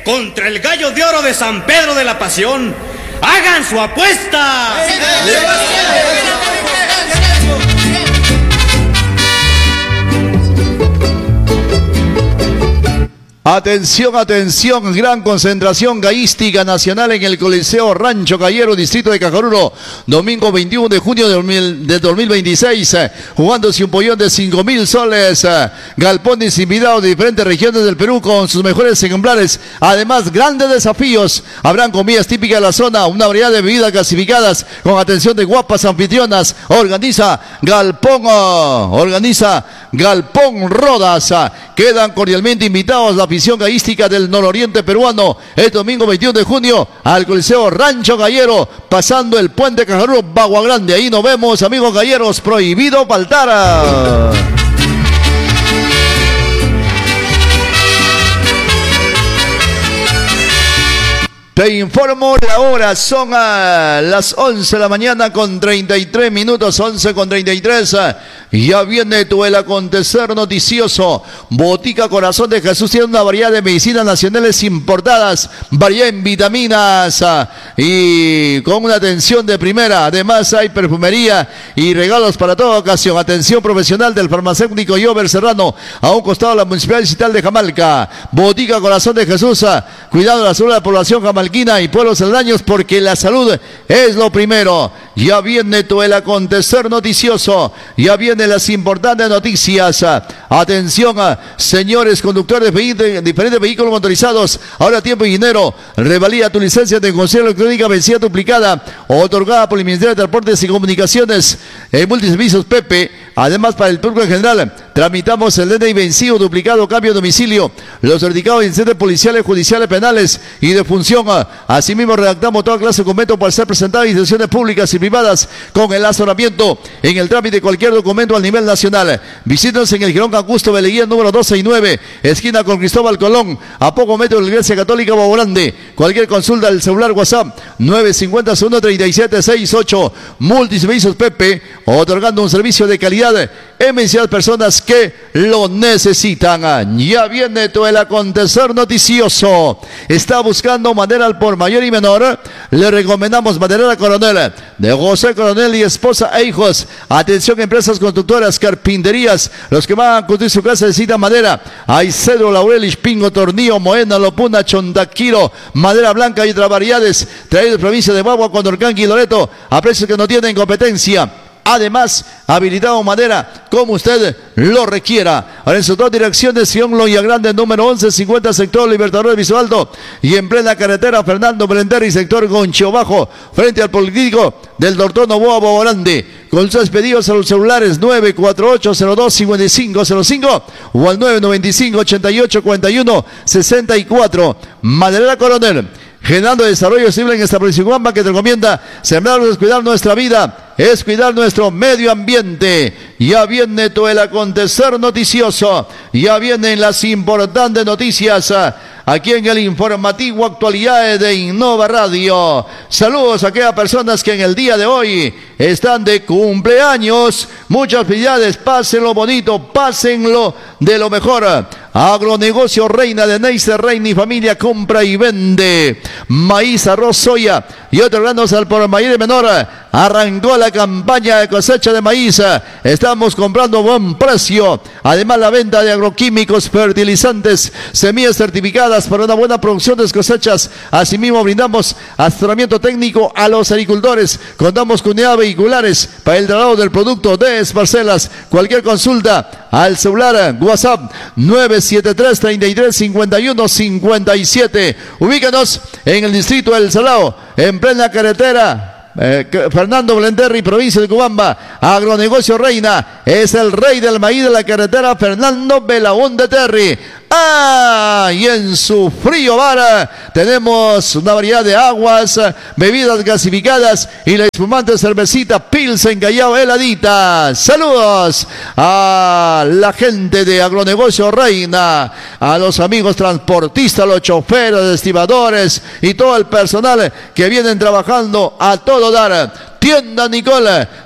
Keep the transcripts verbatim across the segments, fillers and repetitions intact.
contra el Gallo de Oro de San Pedro de la Pasión. ¡Hagan su apuesta! Atención, atención, gran concentración gallística nacional en el Coliseo Rancho Gallero, distrito de Cajarulo, domingo veintiuno de junio de dos mil veintiséis, eh, jugándose un pollón de cinco mil soles, eh, galpones invitados de diferentes regiones del Perú con sus mejores ejemplares, además grandes desafíos, habrán comidas típicas de la zona, una variedad de bebidas clasificadas con atención de guapas anfitrionas, organiza Galpón, oh, organiza Galpón Rodas, eh, quedan cordialmente invitados la afición gallística del nororiente peruano el domingo veintiuno de junio al Coliseo Rancho Gallero, pasando el puente Cajarulo Bagua Grande. Ahí nos vemos, amigos galleros, prohibido faltar. Te informo la hora, son a las once de la mañana con treinta y tres minutos, once con treinta y tres. Ya viene tu el acontecer noticioso. Botica Corazón de Jesús tiene una variedad de medicinas nacionales importadas, variedad en vitaminas y con una atención de primera. Además hay perfumería y regalos para toda ocasión. Atención profesional del farmacéutico Jover Serrano, a un costado de la Municipalidad Distrital de Jamalca. Botica Corazón de Jesús, cuidando la salud de la población jamalquina y pueblos aledaños, porque la salud es lo primero. Ya viene todo el acontecer noticioso, ya vienen las importantes noticias. Atención, señores conductores de diferentes vehículos motorizados, ahora tiempo y dinero. Revalida tu licencia de conducción electrónica vencida duplicada, otorgada por el Ministerio de Transportes y Comunicaciones en Multiservicios Pepe. Además, para el público en general, tramitamos el D N I vencido, duplicado, cambio de domicilio, los certificados de incidentes policiales, judiciales, penales y de función. Asimismo, redactamos toda clase de documentos para ser presentados en instituciones públicas y privadas con el asesoramiento en el trámite de cualquier documento a nivel nacional. Visítenos en el Girón Augusto Beleguía, número doce y nueve, esquina con Cristóbal Colón, a poco metro de la Iglesia Católica Bagua Grande. Cualquier consulta al celular WhatsApp nueve cinco cero uno tres siete seis ocho. Multiservicios Pepe, otorgando un servicio de calidad en mencionadas personas que lo necesitan. Ya viene todo el acontecer noticioso. Está buscando madera al por mayor y menor. Le recomendamos Maderera Coronel, de José Coronel y esposa e hijos. Atención, empresas constructoras, carpinterías, los que van a construir su casa necesitan madera. Hay cedro, laurel, ispingo, tornillo, moena, lopuna, chondaquiro, madera blanca y otras variedades, traídos de provincia de Bagua, Condorcanqui y Loreto, a precios que no tienen competencia. Además, habilitado madera como usted lo requiera. Ahora en sus dos direcciones, Sion Loya Grande, número once cincuenta, sector Libertador de Viso Alto, y en plena carretera Fernando Belender y sector Gonchio Bajo, frente al Político del Doctor Novoa Bagua Grande. Con sus pedidos a los celulares nueve cuatro ocho cero dos cinco cinco cero cinco o al nueve nueve cinco ocho ocho cuatro uno seis cuatro. Maderera Coronel, generando desarrollo civil en esta provincia de Huamba, que te recomienda sembrar es cuidar nuestra vida, es cuidar nuestro medio ambiente. Ya viene todo el acontecer noticioso, ya vienen las importantes noticias aquí en el informativo Actualidades de Innova Radio. Saludos a aquellas personas que en el día de hoy están de cumpleaños. Muchas felicidades, pásenlo bonito, pásenlo de lo mejor. Agronegocio Reina de Neisser Reina y familia compra y vende maíz, arroz, soya y otros granos al por mayor y menor. Arrancó la campaña de cosecha de maíz. Estamos comprando buen precio. Además, la venta de agroquímicos, fertilizantes, semillas certificadas para una buena producción de cosechas. Asimismo, brindamos asesoramiento técnico a los agricultores. Contamos con unidades vehiculares para el traslado del producto de parcelas. Cualquier consulta al celular WhatsApp nueve siete tres, treinta y tres, cincuenta y uno, cincuenta y siete. Ubícanos en el distrito del Salao, en plena carretera Eh, Fernando Blenderri, provincia de Cubamba. Agronegocio Reina es el rey del maíz de la carretera Fernando Belaúnde Terry. Ah, y en su frío bar tenemos una variedad de aguas, bebidas gasificadas y la espumante cervecita Pilsen Callao heladita. Saludos a la gente de Agronegocio Reina, a los amigos transportistas, los choferes, estibadores y todo el personal que vienen trabajando a todo dar. Tienda Nicole, tienda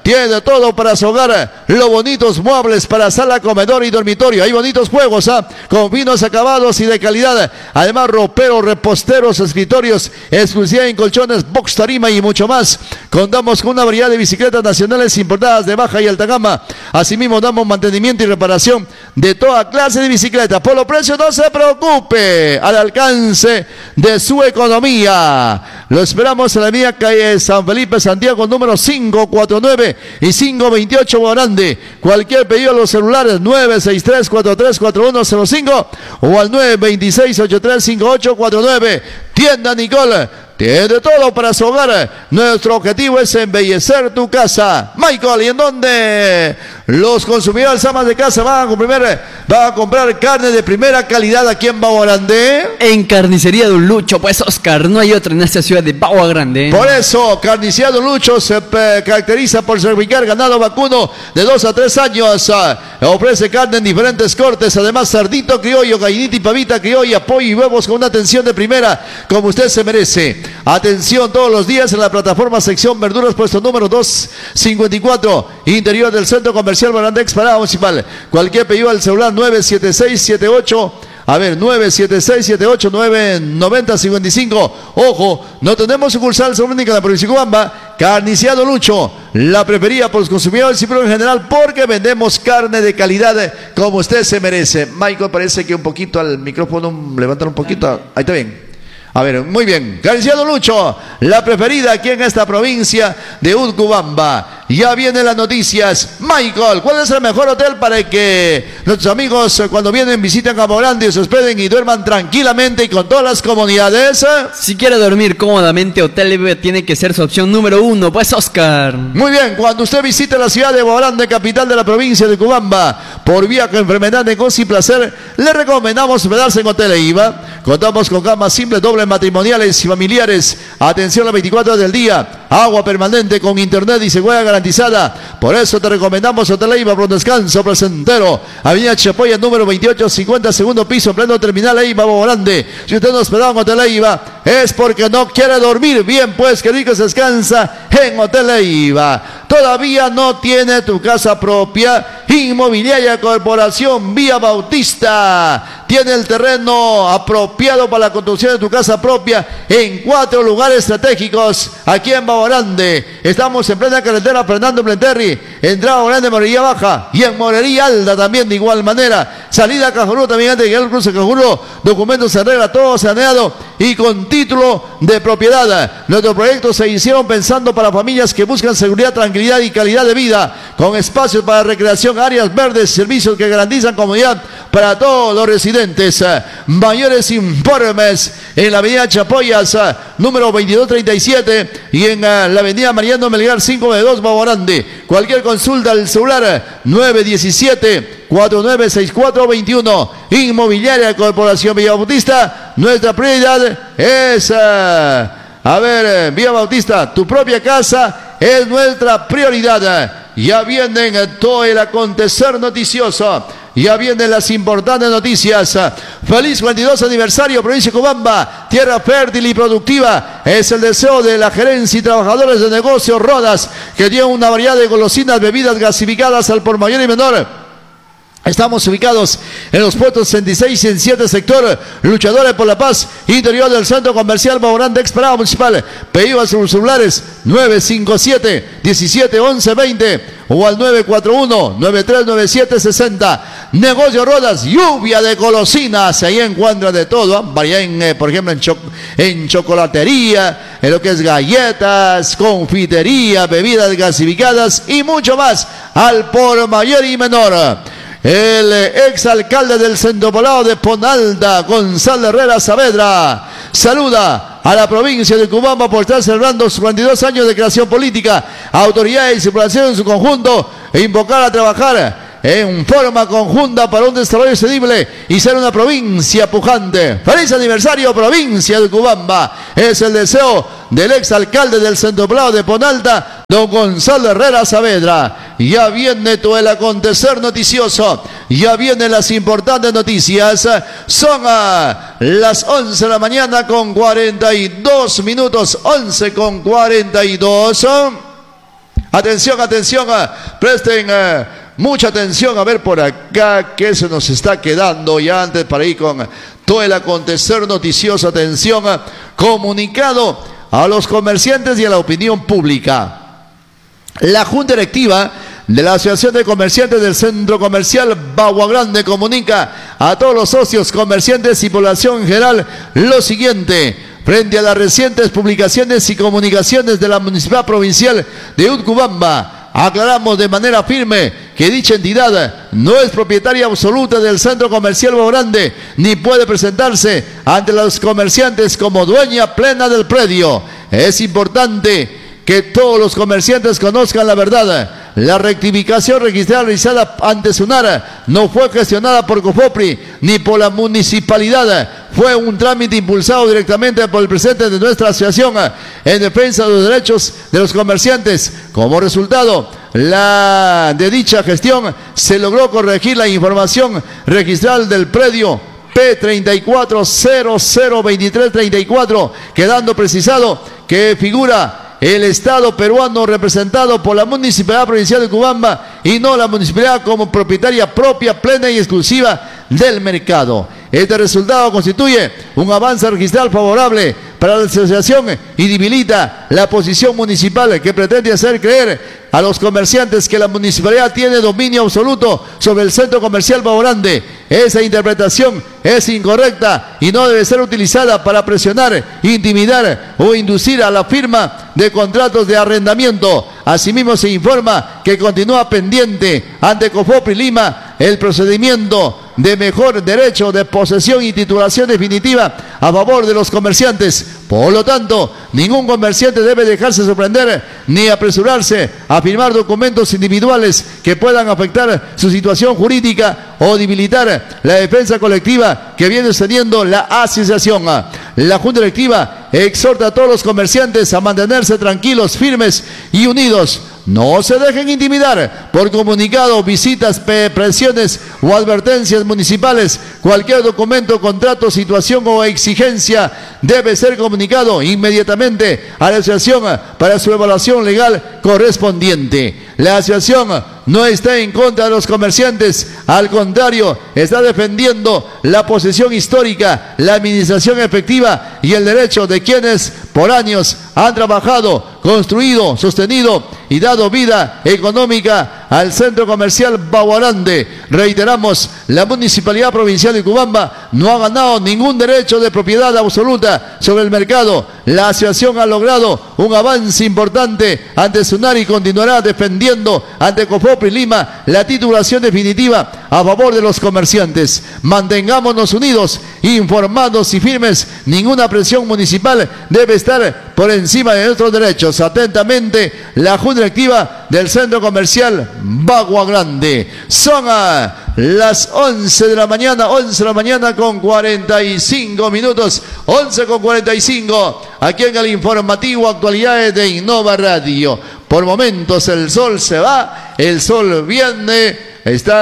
tiene todo para su hogar. Los bonitos muebles para sala, comedor y dormitorio. Hay bonitos juegos, ¿ah? Con vinos acabados y de calidad. Además, roperos, reposteros, escritorios, exclusiva en colchones, box, tarima y mucho más. Contamos con una variedad de bicicletas nacionales importadas de baja y alta gama. Asimismo, damos mantenimiento y reparación de toda clase de bicicletas. Por los precios, no se preocupe. Al alcance de su economía. Lo esperamos en la avenida calle San Felipe, Santiago, número cinco cuatro nueve y cinco veintiocho, Grande. Cualquier pedido a los celulares nueve seis tres, cuatro tres cuatro uno cero cinco o al nueve dos seis, ocho tres cinco ocho cuatro nueve. Tienda Nicole tiene todo para su hogar. Nuestro objetivo es embellecer tu casa. Michael, ¿y en dónde los consumidores amas de casa van a comprar, van a comprar carne de primera calidad aquí en Bagua Grande? En Carnicería Don Lucho, pues Oscar, no hay otra en esta ciudad de Bagua Grande. Por eso, Carnicería Don Lucho se eh, caracteriza por servir ganado vacuno de dos a tres años. Uh, ofrece carne en diferentes cortes, además cerdito criollo, gallinita y pavita criolla, pollo y huevos con una atención de primera, como usted se merece. Atención todos los días en la plataforma sección verduras, puesto número doscientos cincuenta y cuatro, interior del centro comercial Barandex, Parada Municipal. Cualquier pedido al celular nueve siete seis siete ocho, a ver, nueve siete seis siete ocho nueve nueve cero cinco cinco. Ojo, no tenemos sucursal única en la provincia de Cobamba. Carnicería Don Lucho, la preferida por los consumidores y por en general, porque vendemos carne de calidad como usted se merece. Michael, parece que un poquito al micrófono, levantar un poquito, ahí está bien. A ver, muy bien. Carnicería Don Lucho, la preferida aquí en esta provincia de Utcubamba. Ya vienen las noticias. Michael, ¿cuál es el mejor hotel para que nuestros amigos cuando vienen visiten Cabo Grande se hospeden y duerman tranquilamente y con todas las comodidades? Si quiere dormir cómodamente, Hotel Eve tiene que ser su opción número uno, pues Oscar. Muy bien, cuando usted visite la ciudad de Cabo Grande, capital de la provincia de Cobamba, por viaje, enfermedad, negocio y placer, le recomendamos hospedarse en Hotel Eiva. Contamos con camas simples, dobles, matrimoniales y familiares. Atención las veinticuatro horas del día. Agua permanente con internet y seguridad garantizada. Por eso te recomendamos Hotel Eiva, por un descanso placentero. Avenida Chapoya, número veintiocho cincuenta, segundo piso, en pleno terminal Eiva, Bagua Grande. Si usted no hospedado en Hotel Eiva, es porque no quiere dormir bien, pues que rico se descansa en Hotel Eiva. Todavía no tiene tu casa propia. Inmobiliaria Corporación Vía Bautista tiene el terreno apropiado para la construcción de tu casa propia en cuatro lugares estratégicos aquí en Bagua Grande. Estamos en plena carretera Fernando Blenterri, entrada Bagua Grande, Morería Baja, y en Morería Alta también de igual manera. Salida a Cajurú también antes de llegar al cruce de Cajurú. Documentos en regla, todo saneado y con título de propiedad. Nuestros proyectos se hicieron pensando para familias que buscan seguridad, tranquilidad y calidad de vida, con espacios para recreación, áreas verdes, servicios que garantizan comodidad para todos los residentes. Mayores informes en la avenida Chapoyas, número veintidós treinta y siete, y en la avenida Mariano Melgar cinco nueve dos, Bagua Grande. Cualquier consulta al celular nueve uno siete, cuatro nueve seis cuatro dos uno. Inmobiliaria Corporación Villa Bautista, nuestra prioridad es, uh, a ver, Villa Bautista, tu propia casa es nuestra prioridad. Ya vienen todo el acontecer noticioso. Ya vienen las importantes noticias. Feliz cuarenta y dos aniversario, provincia de Cobamba, tierra fértil y productiva. Es el deseo de la gerencia y trabajadores de negocios Rodas, que tienen una variedad de golosinas, bebidas gasificadas al por mayor y menor. Estamos ubicados en los puestos sesenta y seis y en siete sector, luchadores por la paz, interior del centro comercial Bagua Grande, ex Parada Municipal. Pedido a sus celulares nueve cinco siete, diecisiete once veinte o al nueve cuatro uno, nueve tres nueve siete seis cero. Negocio Rodas, lluvia de golosinas, ahí encuentra de todo, variedad en, eh, por ejemplo en, cho en chocolatería, en lo que es galletas, confitería, bebidas gasificadas y mucho más al por mayor y menor. El exalcalde del Centro Poblado de Ponalda, Gonzalo Herrera Saavedra, saluda a la provincia de Cobamba por estar celebrando sus cuarenta y dos años de creación política, autoridades y población en su conjunto, e invocar a trabajar en forma conjunta para un desarrollo sostenible y ser una provincia pujante. ¡Feliz aniversario, provincia de Cobamba! Es el deseo del exalcalde del Centro Poblado de Ponalta, don Gonzalo Herrera Saavedra. Ya viene todo el acontecer noticioso, ya vienen las importantes noticias. Son a las once de la mañana con cuarenta y dos minutos, once con cuarenta y dos. Atención, atención, uh, presten uh, mucha atención. A ver por acá qué se nos está quedando ya antes para ir con todo el acontecer noticioso. Atención, uh, comunicado a los comerciantes y a la opinión pública. La Junta Directiva de la Asociación de Comerciantes del Centro Comercial Bagua Grande comunica a todos los socios, comerciantes y población en general lo siguiente. Frente a las recientes publicaciones y comunicaciones de la Municipalidad Provincial de Utcubamba, aclaramos de manera firme que dicha entidad no es propietaria absoluta del Centro Comercial Bagua Grande, ni puede presentarse ante los comerciantes como dueña plena del predio. Es importante que todos los comerciantes conozcan la verdad. La rectificación registrada realizada ante SUNAR no fue gestionada por COFOPRI ni por la municipalidad. Fue un trámite impulsado directamente por el presidente de nuestra asociación en defensa de los derechos de los comerciantes. Como resultado la, de dicha gestión se logró corregir la información registral del predio P treinta y cuatro cero cero veintitrés treinta y cuatro, quedando precisado que figura el Estado peruano representado por la Municipalidad Provincial de Utcubamba y no la municipalidad como propietaria propia, plena y exclusiva del mercado. Este resultado constituye un avance registral favorable para la asociación y debilita la posición municipal que pretende hacer creer a los comerciantes que la municipalidad tiene dominio absoluto sobre el Centro Comercial Bagua Grande. Esa interpretación es incorrecta y no debe ser utilizada para presionar, intimidar o inducir a la firma de contratos de arrendamiento. Asimismo, se informa que continúa pendiente ante COFOPRI Lima el procedimiento de mejor derecho de posesión y titulación definitiva a favor de los comerciantes. Por lo tanto, ningún comerciante debe dejarse sorprender ni apresurarse a firmar documentos individuales que puedan afectar su situación jurídica o debilitar la defensa colectiva que viene sosteniendo la asociación. La Junta Directiva exhorta a todos los comerciantes a mantenerse tranquilos, firmes y unidos. No se dejen intimidar por comunicado, visitas, presiones o advertencias municipales. Cualquier documento, contrato, situación o exigencia debe ser comunicado inmediatamente a la asociación para su evaluación legal correspondiente. La asociación no está en contra de los comerciantes, al contrario, está defendiendo la posesión histórica, la administración efectiva y el derecho de quienes por años han trabajado, construido, sostenido y dado vida económica al Centro Comercial Bagua Grande. Reiteramos, la Municipalidad Provincial de Utcubamba no ha ganado ningún derecho de propiedad absoluta sobre el mercado. La asociación ha logrado un avance importante ante SUNAR y continuará defendiendo ante COFOPRI Lima la titulación definitiva a favor de los comerciantes. Mantengámonos unidos, informados y firmes. Ninguna presión municipal debe estar por encima de nuestros derechos. Atentamente, la Junta Directiva del Centro Comercial Bagua Grande. Son a las once de la mañana, once de la mañana con cuarenta y cinco minutos, once con cuarenta y cinco, aquí en el informativo Actualidades de Innova Radio. Por momentos el sol se va, el sol viene.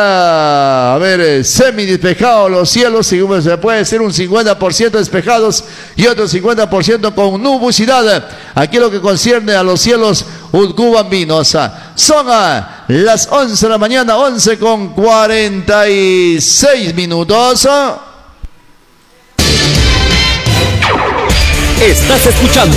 Está, a ver, semi despejado los cielos, se puede decir un cincuenta por ciento despejados y otro cincuenta por ciento con nubosidad. Aquí lo que concierne a los cielos utcubambinos. Son a las once de la mañana, once con cuarenta y seis minutos. Estás escuchando